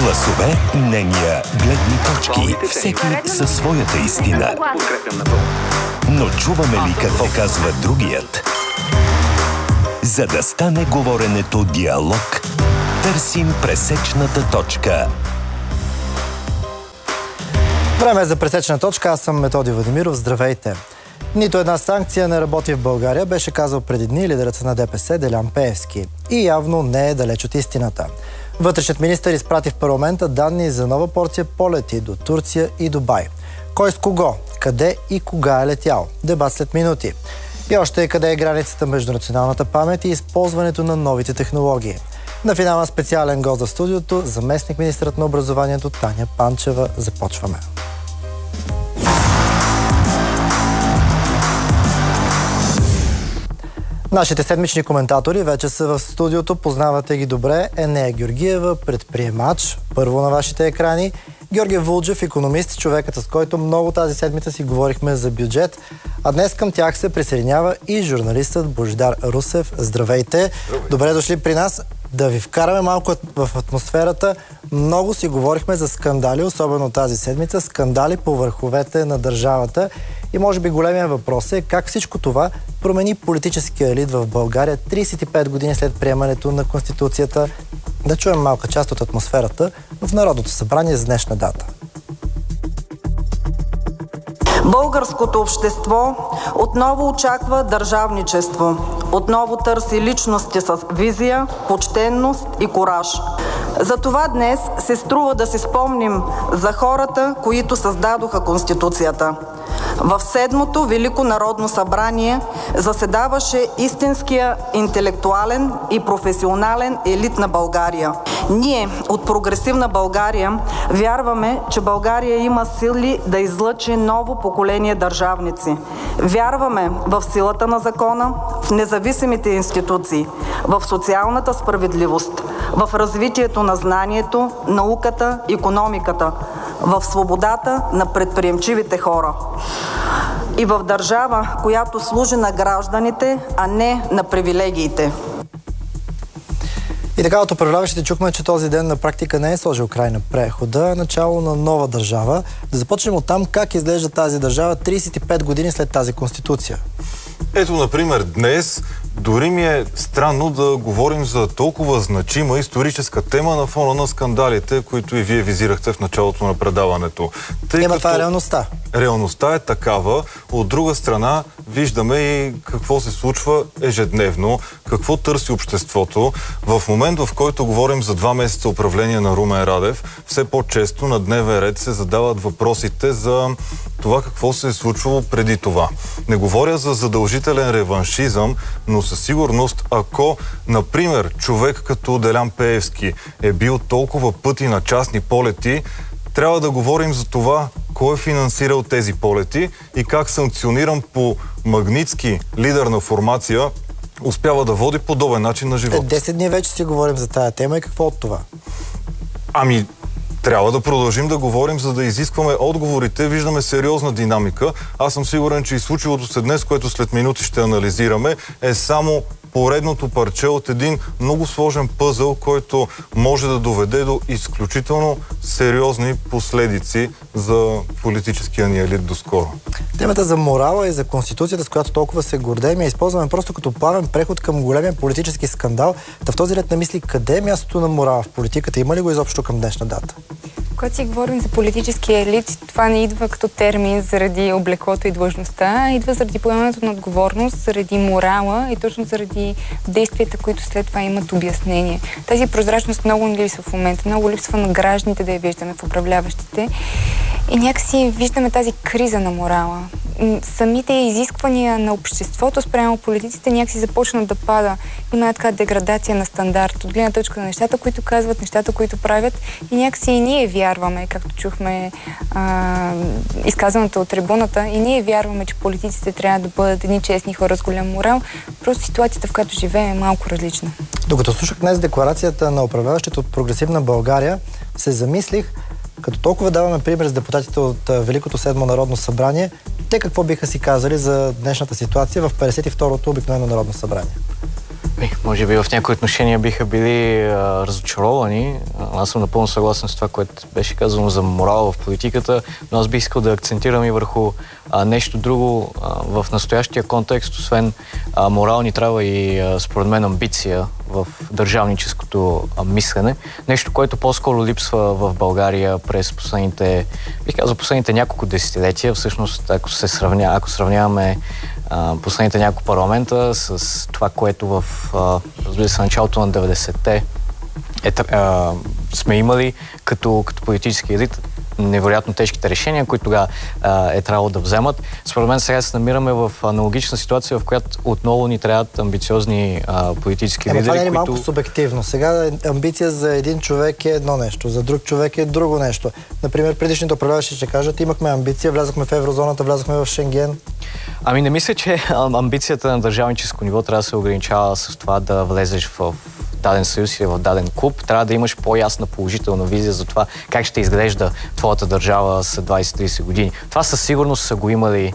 Гласове, мнения, гледни точки, всеки със своята истина. Но чуваме ли какво казва другият? За да стане говоренето диалог, търсим пресечната точка. Време е за пресечна точка. Аз съм Методи Владимиров. Здравейте! Нито една санкция не работи в България, беше казал преди дни лидерът на ДПС Делян Пеевски. И явно не е далеч от истината. Вътрешният министър изпрати в парламента данни за нова порция полети до Турция и Дубай. Кой с кого, къде и кога е летял? Дебат след минути. И още къде е границата между националната памет и използването на новите технологии. На финала специален гост в студиото, заместник министърът на образованието Таня Панчева. Започваме. Нашите седмични коментатори вече са в студиото. Познавате ги добре. Енея Георгиева, предприемач, първо на вашите екрани. Георги Вулджев, икономист, човекът, с който много тази седмица си говорихме за бюджет. А днес към тях се присъединява и журналистът Божидар Русев. Здравейте! Добре дошли при нас. Да ви вкараме малко в атмосферата. Много си говорихме за скандали, особено тази седмица. Скандали по върховете на държавата. И може би големия въпрос е как всичко това промени политическия елит в България 35 години след приемането на Конституцията. Да чуем малка част от атмосферата в Народното събрание за днешна дата. Българското общество отново очаква държавничество. Отново търси личности с визия, почтенност и кураж. Затова днес се струва да си спомним за хората, които създадоха Конституцията. В Седмото Велико народно събрание заседаваше истинския интелектуален и професионален елит на България. Ние от Прогресивна България вярваме, че България има сили да излъчи ново поколение държавници. Вярваме в силата на закона, в независимите институции, в социалната справедливост, в развитието на знанието, науката, икономиката, в свободата на предприемчивите хора и в държава, която служи на гражданите, а не на привилегиите. И така от управляващите чухме, че този ден на практика не е сложил край на прехода, а начало на нова държава. Да започнем от там как изглежда тази държава 35 години след тази Конституция. Ето, например, днес дори ми е странно да говорим за толкова значима историческа тема на фона на скандалите, които и вие визирахте в началото на предаването. Това е реалността. Реалността е такава. От друга страна, виждаме и какво се случва ежедневно, какво търси обществото. В момент, в който говорим за 2 месеца управление на Румен Радев, все по-често на дневен ред се задават въпросите за това какво се е случвало преди това. Не говоря за задължителен реваншизъм, но със сигурност, ако, например, човек като Делян Пеевски е бил толкова пъти на частни полети, трябва да говорим за това кой е финансирал тези полети и как санкциониран по Магнитски лидер на формация успява да води подобен начин на живота. 10 дни вече си говорим за тая тема и какво от това? Трябва да продължим да говорим, за да изискваме отговорите. Виждаме сериозна динамика. Аз съм сигурен, че и случилото се днес, което след минути ще анализираме, е само поредното парче от един много сложен пъзъл, който може да доведе до изключително сериозни последици за политическия ни елит доскоро. Темата за морала и за Конституцията, с която толкова се гордеем, я използваме просто като плавен преход към големия политически скандал. В този ред на мисли, къде е мястото на морала в политиката? Има ли го изобщо към днешна дата? Когато си говорим за политически елит, това не идва като термин заради облеклото и длъжността, идва заради поемането на отговорност, заради морала и точно заради действията, които след това имат обяснение. Тази прозрачност много ни липсва в момента, много липсва на гражданите да я виждаме в управляващите и някакси виждаме тази криза на морала. Самите изисквания на обществото спрямо политиците някакси започнат да пада. Има така деградация на стандарт от гледна точка на нещата, които казват, нещата, които правят и някакси и ние вярваме, както чухме изказаното от трибуната, и ние вярваме, че политиците трябва да бъдат едни честни хора с голям морал. Просто ситуацията, в която живеем, е малко различна. Докато слушах днес декларацията на управляващите от Прогресивна България, се замислих, като толкова даваме пример с депутатите от Великото седмо народно събрание, те какво биха си казали за днешната ситуация в 52-то обикновено народно събрание? Може би в някои отношения биха били разочаровани. Аз съм напълно съгласен с това, което беше казано за морал в политиката, но аз бих искал да акцентирам и върху нещо друго в настоящия контекст, освен морал ни трябва и според мен амбиция в държавническото мислене. Нещо, което по-скоро липсва в България през последните няколко десетилетия. Всъщност, ако сравняваме последните няколко парламента с това, което в, разбира се, началото на 90-те сме имали като политически елит, невероятно тежките решения, които тогава е трябвало да вземат. Според мен сега се намираме в аналогична ситуация, в която отново ни трябват амбициозни политически лидери. Това не е малко субективно. Сега амбиция за един човек е едно нещо, за друг човек е друго нещо. Например, предишните управляващи ще кажат, имахме амбиция, влязахме в еврозоната, влязахме в Шенген. Ами не мисля, че амбицията на държавническо ниво трябва да се ограничава с това да влезеш в даден съюз или в даден клуб. Трябва да имаш по-ясна положителна визия за това как ще изглежда твоята държава след 20-30 години. Това със сигурност са го имали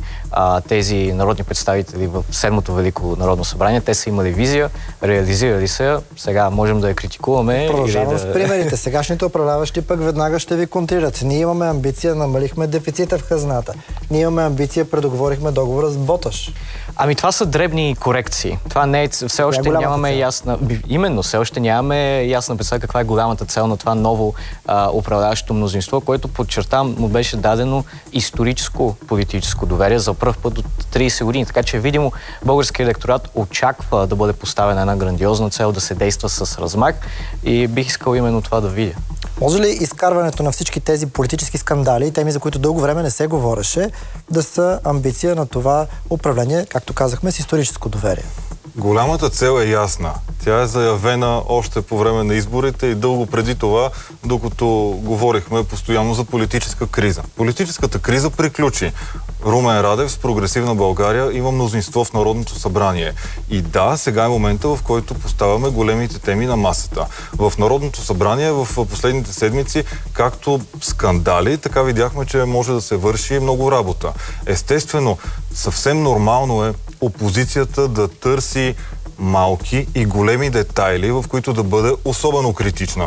тези народни представители в 7-то Велико народно събрание. Те са имали визия, реализирали се. Сега можем да я критикуваме. Продължавам с примерите. Сегашните управляващи пък веднага ще ви контрират. Ние имаме амбиция, намалихме дефицита в хазната. Ние имаме амбиция, предоговорихме договора с Боташ. Ами това са дребни корекции. Това не е, все още нямаме ясна... Именно, все още нямаме ясна представа каква е голямата цел на това ново управляващо мнозинство, което, подчертам, му беше дадено историческо политическо доверие за пръв път от 30 години. Така че, видимо, българският електорат очаква да бъде поставена една грандиозна цел, да се действа с размах и бих искал именно това да видя. Може ли изкарването на всички тези политически скандали и теми, за които дълго време не се говореше, да са амбиция на това управление, както казахме, с историческо доверие? Голямата цел е ясна. Тя е заявена още по време на изборите и дълго преди това, докато говорихме постоянно за политическа криза. Политическата криза приключи. Румен Радев с Прогресивна България има мнозинство в Народното събрание. И да, сега е момента, в който поставяме големите теми на масата. В Народното събрание в последните седмици, както скандали, така видяхме, че може да се върши много работа. Естествено, съвсем нормално е опозицията да търси малки и големи детайли, в които да бъде особено критична.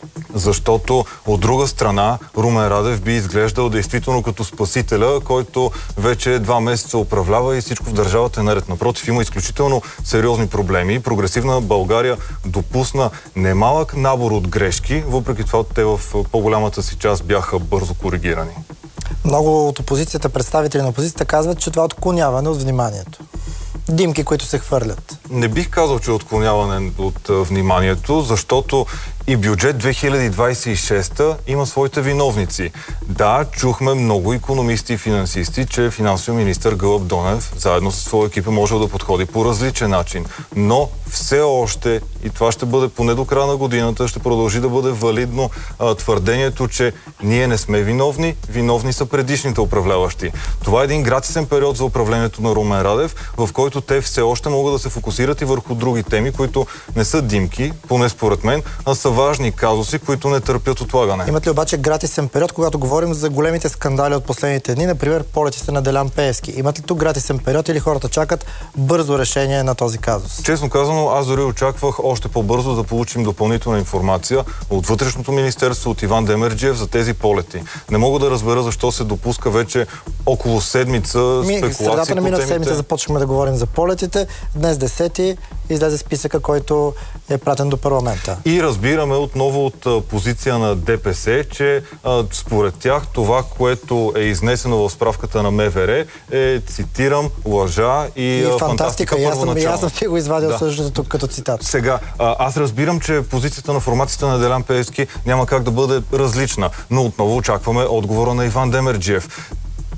Защото от друга страна Румен Радев би изглеждал действително като спасителя, който вече 2 месеца управлява и всичко в държавата е наред. Напротив, има изключително сериозни проблеми. Прогресивна България допусна немалък набор от грешки, въпреки това те в по-голямата си част бяха бързо коригирани. Много от опозицията, представители на опозицията казват, че това е отклоняване от вниманието. Димки, които се хвърлят. Не бих казал, че е отклоняване от вниманието, защото и бюджет 2026 има своите виновници. Да, чухме много икономисти и финансисти, че финансовия министър Гълъб Донев заедно със своя екип може да подходи по различен начин. Но все още, и това ще бъде поне до края на годината, ще продължи да бъде валидно твърдението, че ние не сме виновни, виновни са предишните управляващи. Това е един гратисен период за управлението на Румен Радев, в който те все още могат да се фокусират и върху други теми, които не са димки, поне според мен, а са важни казуси, които не търпят отлагане. Имат ли обаче гратисен период, когато говорим за големите скандали от последните дни, например полетите на Делян Пеевски? Имат ли тук гратисен период или хората чакат бързо решение на този казус? Честно казано, аз дори очаквах още по-бързо да получим допълнителна информация от Вътрешното министерство, от Иван Демерджиев за тези полети. Не мога да разбера защо се допуска вече около седмица спекулации по средата на миналата темите. седмица започваме да говорим за полетите. Днес 10-ти излезе списъка, който е пратен до парламента. И разбираме отново от позиция на ДПС, че според тях това, което е изнесено в справката на МВР е, цитирам, лъжа и фантастика първоначално. Аз съм си го извадил същото тук като цитат. Сега, аз разбирам, че позицията на формацията на Делян Пеевски няма как да бъде различна, но отново очакваме отговора на Иван Демерджиев.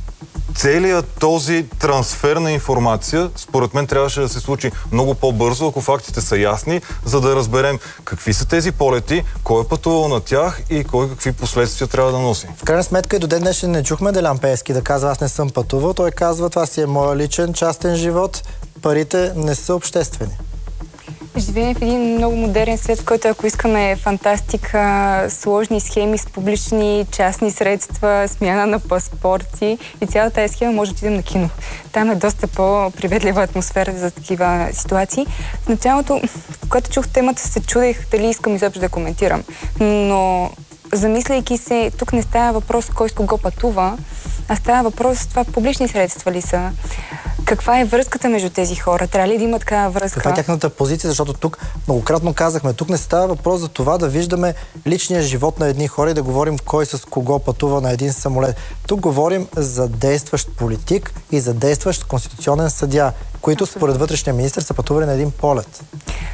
Целият този трансфер на информация, според мен, трябваше да се случи много по-бързо, ако фактите са ясни, за да разберем какви са тези полети, кой е пътувал на тях и кой какви последствия трябва да носи. В крайна сметка и до ден днешен не чухме Делян Пеевски да казва: аз не съм пътувал. Той казва: това си е моя личен, частен живот, парите не са обществени. Живеем в един много модерен свет, в който ако искаме фантастика, сложни схеми с публични частни средства, смяна на паспорти и цялата тази схема, може да отидем на кино. Там е доста по-приветлива атмосфера за такива ситуации. В началото, когато чух темата, се чудех дали искам изобщо да коментирам. Но замисляйки се, тук не става въпрос кой с кого пътува, а става въпрос това публични средства ли са. Каква е връзката между тези хора? Трябва ли да има такава връзка? Каква е тяхната позиция? Защото тук многократно казахме, тук не става въпрос за това да виждаме личния живот на едни хора и да говорим кой с кого пътува на един самолет. Тук говорим за действащ политик и за действащ конституционен съдия, които според вътрешния министър са пътували на един полет.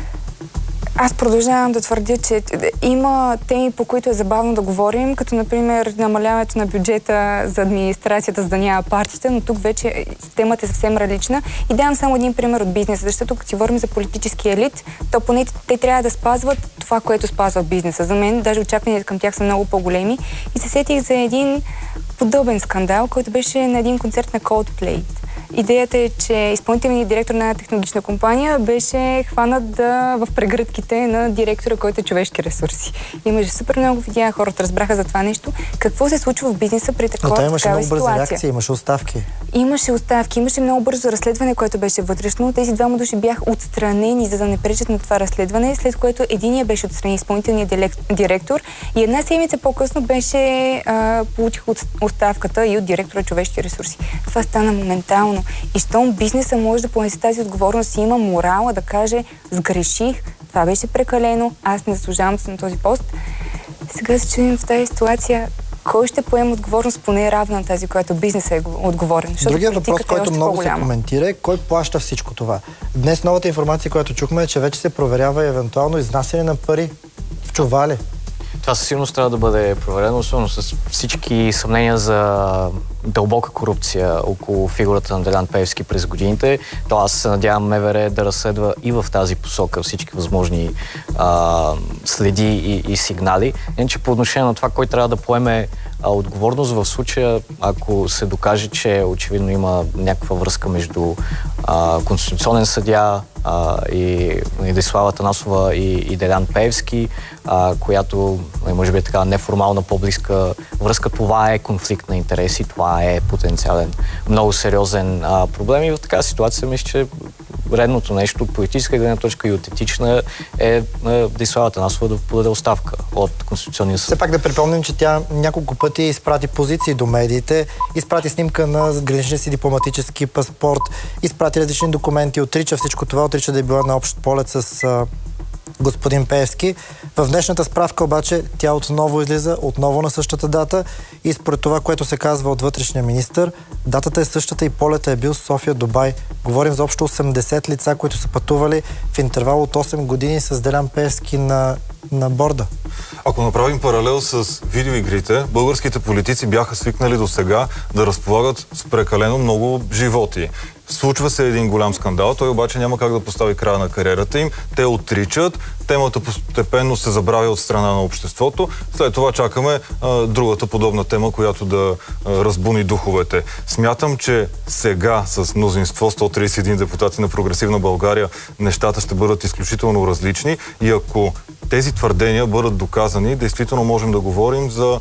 Аз продължавам да твърдя, че има теми, по които е забавно да говорим, като например намаляването на бюджета за администрацията, за да няма партиите, но тук вече темата е съвсем различна. И давам само един пример от бизнеса, защото като си говорим за политически елит, то поне те трябва да спазват това, което спазва бизнеса. За мен даже очакванията към тях са много по-големи. И се сетих за един подобен скандал, който беше на един концерт на Coldplay. Идеята е, че изпълнителният директор на една технологична компания беше хванат в прегръдките на директора, който е човешки ресурси. Имаше супер много видеа, хората разбраха за това нещо. Какво се случва в бизнеса при такава ситуация? Но имаше много бърза реакция, имаше оставки. Имаше оставки, имаше много бързо разследване, което беше вътрешно. Тези двама души бяха отстранени, за да не пречат на това разследване, след което единият беше отстранен, изпълнителният директор, и една седмица по-късно беше получих оставката и от директора човешки ресурси. Това стана моментално. И щом бизнеса може да понесе тази отговорност и има морала да каже: сгреших, това беше прекалено, аз не заслужавам се на този пост. Сега се чудим в тази ситуация кой ще поема отговорност поне равна на тази, която бизнесът е отговорен. Другият въпрос, който много се коментира, е кой плаща всичко това. Днес новата информация, която чухме, е, че вече се проверява евентуално изнасяне на пари в чували. Това със сигурност трябва да бъде проверено, особено с всички съмнения за дълбока корупция около фигурата на Делян Пеевски през годините. То аз се надявам МВР да разследва и в тази посока всички възможни следи и сигнали. Иначе по отношение на това, кой трябва да поеме отговорност в случая, ако се докаже, че очевидно има някаква връзка между конституционен съдия и Десислава Атанасова и Делян Пеевски, която може би е така неформална, по-близка връзка. Това е конфликт на интереси, това е потенциален много сериозен проблем и в такава ситуация мисля, че редното нещо от политическа гледна точка и от етична е Десислава Атанасова да подаде оставка от Конституционния съд. Все пак да припомним, че тя няколко пъти изпрати позиции до медиите, изпрати снимка на граничния си дипломатически паспорт, изпрати различни документи, отрича всичко това, отрича да е била на общ полет с господин Пеевски. В днешната справка обаче тя отново излиза, отново на същата дата и според това, което се казва от вътрешния министър, датата е същата и полета е бил София-Дубай. Говорим за общо 80 лица, които са пътували в интервал от 8 години с Делян Пеевски на борда. Ако направим паралел с видеоигрите, българските политици бяха свикнали до сега да разполагат с прекалено много животи. Случва се един голям скандал, той обаче няма как да постави края на кариерата им. Те отричат, темата постепенно се забравя от страна на обществото. След това чакаме другата подобна тема, която да разбуни духовете. Смятам, че сега с мнозинство 131 депутати на Прогресивна България нещата ще бъдат изключително различни и ако тези твърдения бъдат доказани, действително можем да говорим за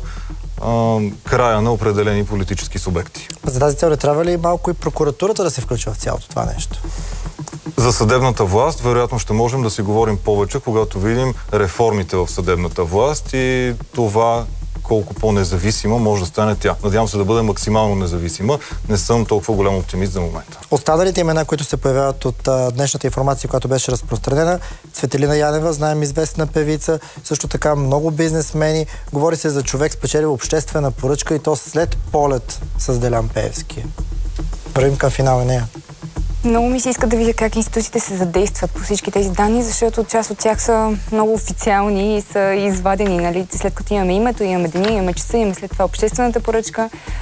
края на определени политически субекти. За тази цел не трябва ли малко и прокуратурата да се включва в цялото това нещо? За съдебната власт, вероятно ще можем да си говорим повече, когато видим реформите в съдебната власт и това колко по-независима може да стане тя. Надявам се да бъде максимално независима. Не съм толкова голям оптимист за момента. Останалите имена, които се появяват от днешната информация, която беше разпространена: Цветелина Янева, знаем, известна певица, също така много бизнесмени. Говори се за човек спечелил обществена поръчка и то след полет с Делян Пеевски. Вървим към финала нея. Много ми се иска да видя как институциите се задействат по всички тези данни, защото част от тях са много официални и са извадени. Нали? След като имаме името, имаме деня, имаме часа, имаме след това обществената поръчка.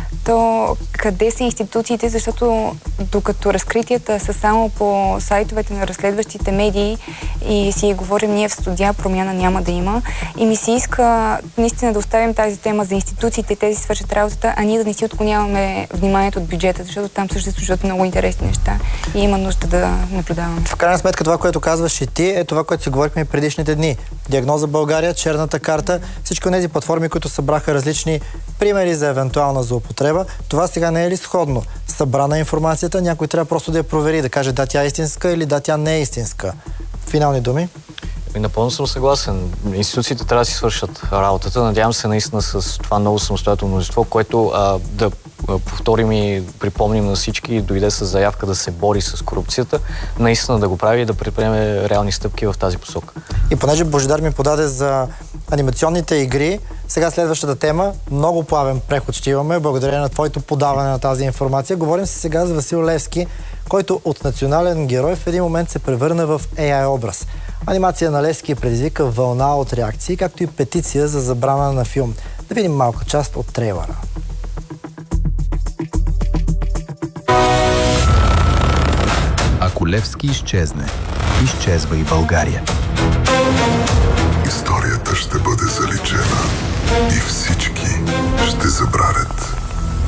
то къде са институциите, защото докато разкритията са само по сайтовете на разследващите медии и си говорим ние в студия, промяна няма да има. И ми се иска наистина да оставим тази тема за институциите, тези свършат работата, а ние да не си отклоняваме вниманието от бюджета, защото там също се случват много интересни неща и има нужда да наблюдаваме. В крайна сметка това, което казваш и ти, е това, което си говорихме и предишните дни. Диагноза България, черната карта, всички от тези платформи, които събраха различни примери за евентуална злоупотреба. Това сега не е ли сходно? Събрана информацията, някой трябва просто да я провери, да каже да, тя е истинска или да, тя не е истинска. Финални думи? Напълно съм съгласен. Институциите трябва да си свършат работата. Надявам се наистина с това много самостоятелно мнозинство, което да повторим и припомним на всички, дойде с заявка да се бори с корупцията, наистина да го прави и да предприеме реални стъпки в тази посока. И понеже Божидар ми подаде за анимационните игри, сега следващата тема, много плавен преход ще имаме, благодарение на твоето подаване на тази информация. Говорим се сега за Васил Левски, който от национален герой в един момент се превърна в AI образ. Анимация на Левски предизвика вълна от реакции, както и петиция за забрана на филм. Да видим малка част от трейлера. Ако Левски изчезне, изчезва и България. Историята ще бъде заличена и всички ще забравят.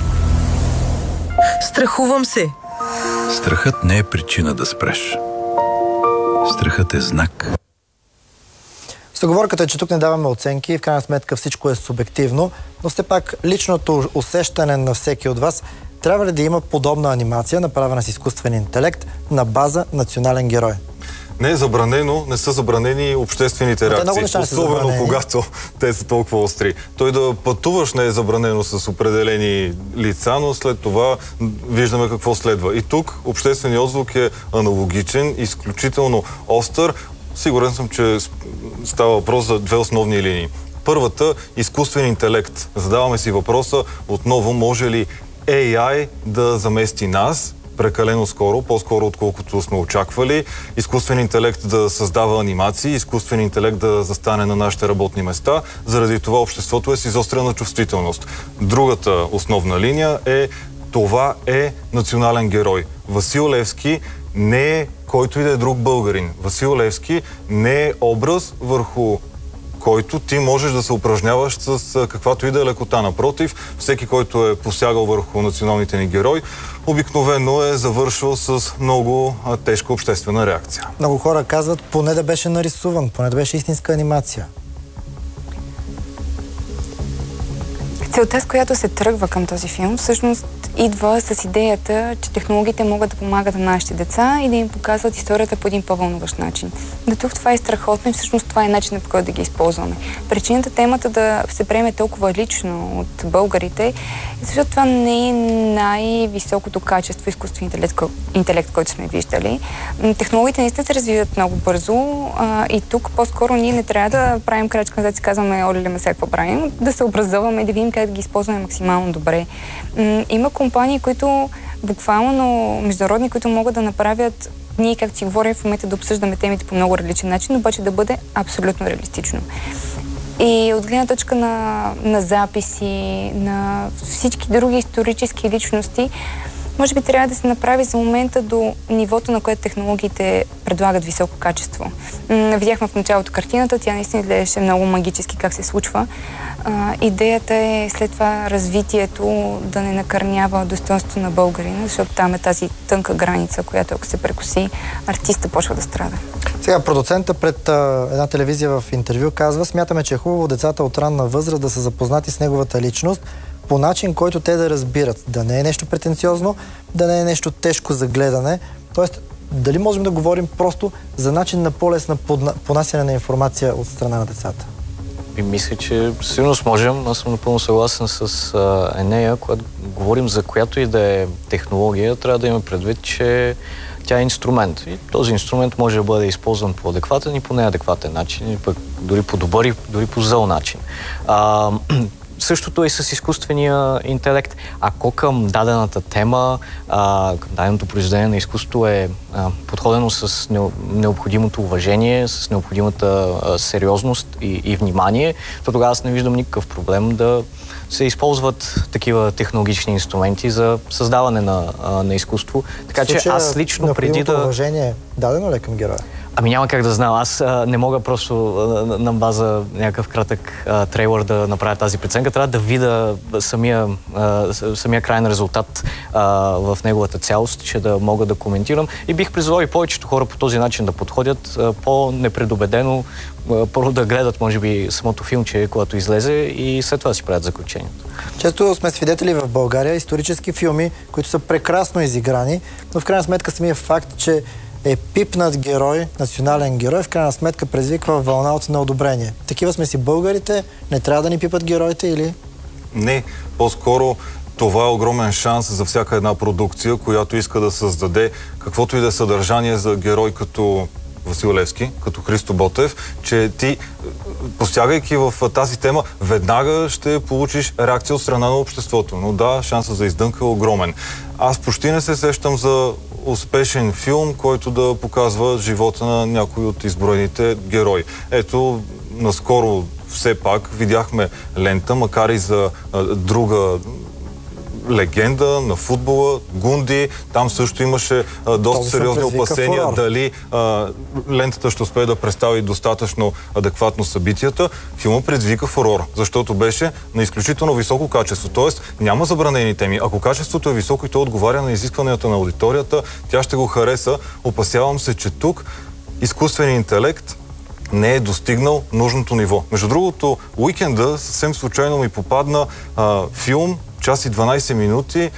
Страхувам се. Страхът не е причина да спреш. Страхът е знак. Съговорката е, че тук не даваме оценки и в крайна сметка всичко е субективно, но все пак личното усещане на всеки от вас трябва ли да има подобна анимация, направена с изкуствен интелект на база национален герой? Не е забранено, не са забранени обществените реакции, особено когато те са толкова остри. Той да пътуваш не е забранено с определени лица, но след това виждаме какво следва. И тук общественият отзвук е аналогичен, изключително остър. Сигурен съм, че става въпрос за две основни линии. Първата – изкуствен интелект. Задаваме си въпроса отново, може ли AI да замести нас прекалено скоро, по-скоро отколкото сме очаквали, изкуствен интелект да създава анимации, изкуствен интелект да застане на нашите работни места. Заради това обществото е с изострена чувствителност. Другата основна линия е това е национален герой. Васил Левски не е който и да е друг българин. Васил Левски не е образ, върху който ти можеш да се упражняваш с каквато и да е лекота. Напротив, всеки, който е посягал върху националните ни герои, обикновено е завършил с много тежка обществена реакция. Много хора казват, поне да беше нарисуван, поне да беше истинска анимация. Целта, с която се тръгва към този филм, всъщност идва с идеята, че технологиите могат да помагат на нашите деца и да им показват историята по един по-вълнуващ начин. Да, тук това е страхотно и всъщност това е начинът, по който да ги използваме. Причината темата да се приеме толкова лично от българите, защото това не е най-високото качество изкуствен интелект, който сме виждали. Технологиите наистина се развиват много бързо и тук по-скоро ние не трябва да правим крачка, да си казваме, оле, ме сега какво правим, да се образуваме и да видим как да ги използваме максимално добре. Има компании, които буквално международни, които могат да направят ние, както си говорим в момента, да обсъждаме темите по много различен начин, обаче да бъде абсолютно реалистично. И от гледна точка на записи, на всички други исторически личности, може би трябва да се направи за момента до нивото, на което технологиите предлагат високо качество. Видяхме в началото картината, тя наистина изглеждаше много магически как се случва. Идеята е след това развитието да не накърнява достоинството на българина, защото там е тази тънка граница, която ако се прекоси, артиста почва да страда. Сега продуцента пред една телевизия в интервю казва, смятаме, че е хубаво децата от ранна възраст да са запознати с неговата личност по начин, който те да разбират. Да не е нещо претенциозно, да не е нещо тежко за гледане. Тоест, дали можем да говорим просто за начин на по-лесна понасяне на информация от страна на децата? И мисля, че сигурно можем. Аз съм напълно съгласен с Енея. Когато говорим за която и да е технология, трябва да имаме предвид, че тя е инструмент. И този инструмент може да бъде използван по адекватен и по неадекватен начин, и пък дори по добър и дори по зъл начин. същото е с изкуствения интелект. Ако към дадената тема, към даденото произведение на изкуството е подходено с необходимото уважение, с необходимата сериозност и внимание, то тогава аз не виждам никакъв проблем да се използват такива технологични инструменти за създаване на изкуство. Така че аз лично преди да... уважение дадено ли към героя? Ами няма как да знам. Аз не мога просто на база някакъв кратък трейлър да направя тази преценка. Трябва да видя самия крайен резултат в неговата цялост, че да мога да коментирам. И бих призвал и повечето хора по този начин да подходят по-непредубедено, първо да гледат, може би, самото филмче, когато излезе и след това си правят заключението. Често сме свидетели в България исторически филми, които са прекрасно изиграни, но в крайна сметка самия факт, че е пипнат герой, национален герой, в крайна сметка предизвиква вълна от неодобрение. Такива сме си българите, не трябва да ни пипат героите или? Не, по-скоро това е огромен шанс за всяка една продукция, която иска да създаде каквото и да е съдържание за герой като Васил Левски, като Христо Ботев, че ти, постягайки в тази тема, веднага ще получиш реакция от страна на обществото. Но да, шансът за издънка е огромен. Аз почти не се сещам за успешен филм, който да показва живота на някой от изброените герои. Ето, наскоро все пак видяхме лента, макар и за друга легенда на футбола, Гунди. Там също имаше доста сериозни опасения дали лентата ще успее да представи достатъчно адекватно събитията. Филмът предизвика фурор, защото беше на изключително високо качество. Тоест няма забранени теми. Ако качеството е високо и то отговаря на изискванията на аудиторията, тя ще го хареса. Опасявам се, че тук изкуственият интелект не е достигнал нужното ниво. Между другото, уикенда съвсем случайно ми попадна филм, час и 12 минути,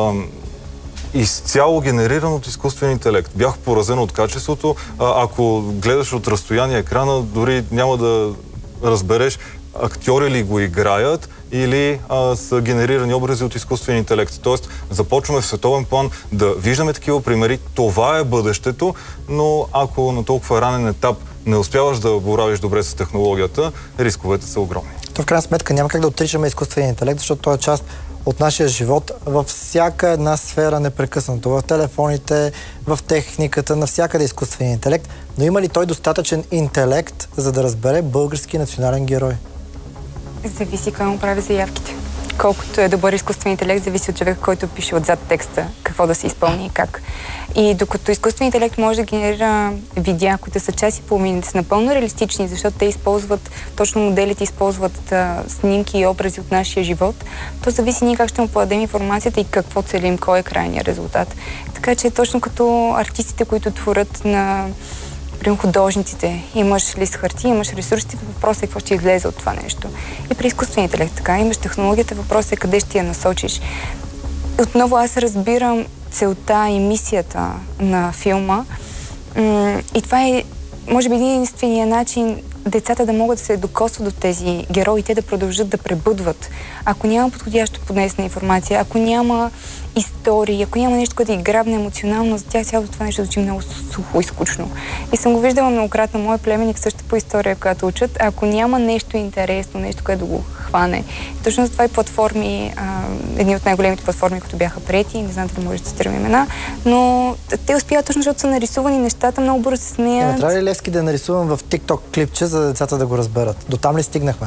изцяло генериран от изкуствен интелект. Бях поразен от качеството. Ако гледаш от разстояние екрана, дори няма да разбереш актьори ли го играят или са генерирани образи от изкуствен интелект. Тоест, започваме в световен план да виждаме такива примери. Това е бъдещето, но ако на толкова ранен етап не успяваш да боравиш добре с технологията, рисковете са огромни. То в крайна сметка няма как да отричаме изкуствения интелект, защото той е част от нашия живот във всяка една сфера непрекъснато. В телефоните, в техниката, навсякъде изкуствения интелект. Но има ли той достатъчен интелект, за да разбере български национален герой? Зависи кой му прави заявките. Колкото е добър изкуствен интелект, зависи от човека, който пише отзад текста, какво да се изпълни и как. И докато изкуствен интелект може да генерира видеа, които са час и половина, са напълно реалистични, защото те използват, точно моделите използват снимки и образи от нашия живот, то зависи ние как ще му подадем информацията и какво целим, кой е крайният резултат. Така че точно като артистите, които творят на примерно художниците, имаш лист хартия, имаш ресурсите, въпросът е какво ще излезе от това нещо. И при изкуствения интелект така, имаш технологията, въпросът е къде ще я насочиш. Отново аз разбирам целта и мисията на филма и това е, може би, единствения начин децата да могат да се докосват до тези герои, те да продължат да пребъдват. Ако няма подходящо поднесена информация, ако няма истории, ако няма нещо, което е грабне емоционално, за тях цялото това нещо звучи много сухо и скучно. И съм го виждала многократно. Моят племенник също по история, която учат. Ако няма нещо интересно, нещо, което да го хване. Точно за това и платформи, едни от най-големите платформи, които бяха приети, не знам дали може да цитирам имена, но те успяват точно, защото са нарисувани нещата, много бързо се смеят. Не трябва ли Левски да нарисувам в TikTok клипче, за децата да го разберат? До там ли стигнахме?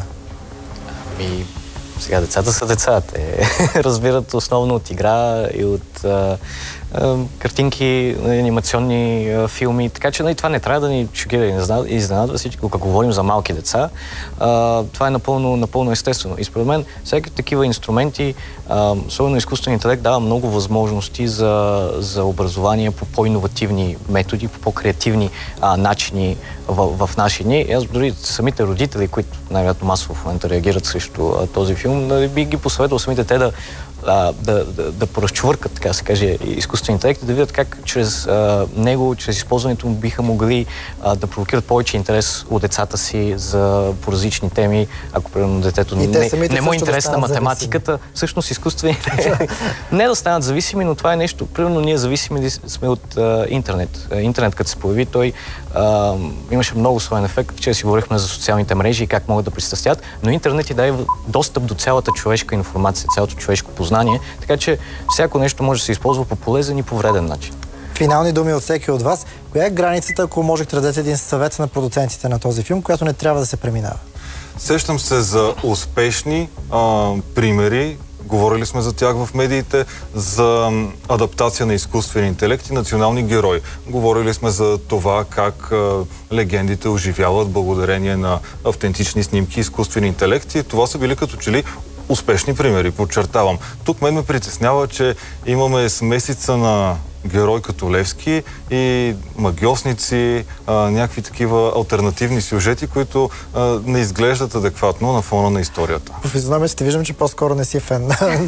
Сега децата са деца. Те разбират основно от игра и от картинки, анимационни филми. Така че това не трябва да ни шокира и изненадва всички. Когато говорим за малки деца, това е напълно естествено. И според мен всеки такива инструменти, особено изкуствен интелект, дава много възможности за образование по по-инновативни методи, по по-креативни начини в наши дни. Аз дори самите родители, които най-вероятно масово в момента реагират срещу този филм, би ги посъветвал самите те да да поразчувъркат, така се каже, изкуствен интелект и да видят как чрез него, чрез използването му биха могли да провокират повече интерес от децата си по различни теми. Ако, примерно, детето не му е интерес на математиката, всъщност изкуствен интелект. Не да станат зависими, но това е нещо. Примерно, ние зависими сме от интернет. Интернет, като се появи, той имаше много своен ефект. Вчера си говорихме за социалните мрежи и как могат да пристрастят, но интернет ти даде достъп до цялата човешка информация, цялото човешко познание, така че всяко нещо може да се използва по полезен и по вреден начин. Финални думи от всеки от вас. Коя е границата, ако можете да дадете един съвет на продуцентите на този филм, която не трябва да се преминава? Сещам се за успешни примери, говорили сме за тях в медиите, за адаптация на изкуствен интелект и национални герои. Говорили сме за това как легендите оживяват благодарение на автентични снимки и изкуствен интелект и това са били като че ли успешни примери, подчертавам. Тук мен ме притеснява, че имаме смесица на герой като Левски и магьосници, някакви такива алтернативни сюжети, които не изглеждат адекватно на фона на историята. По физиономията виждам, че по-скоро не си фен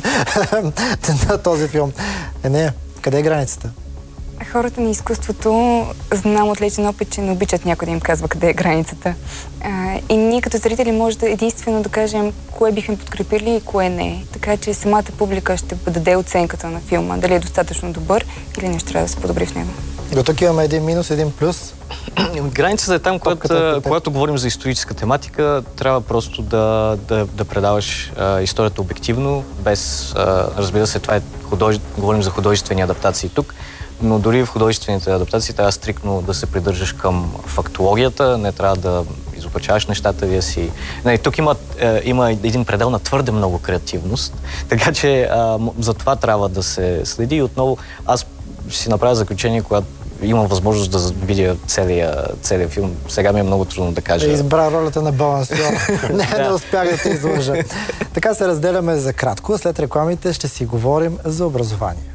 на този филм. Не, къде е границата? Хората на изкуството, знам от личен опит, че не обичат някой да им казва къде е границата. И ние като зрители може да единствено да кажем кое бихме подкрепили и кое не. Така че самата публика ще даде оценката на филма, дали е достатъчно добър или нещо трябва да се подобри в него. До тук имаме един минус, един плюс. Границата е там, когато говорим за историческа тематика, трябва просто да предаваш историята обективно, без, разбира се, това е говорим за художествени адаптации тук, но дори в художествените адаптации трябва стриктно да се придържаш към фактологията, не трябва да изопачаваш нещата, вие си... Тук има един предел на твърде много креативност, така че за това трябва да се следи и отново аз си направя заключение, когато имам възможност да видя целия филм. Сега ми е много трудно да кажа. Избра ролята на балансьор. Не успях да те излъжа. Така се разделяме за кратко. След рекламите ще си говорим за образование.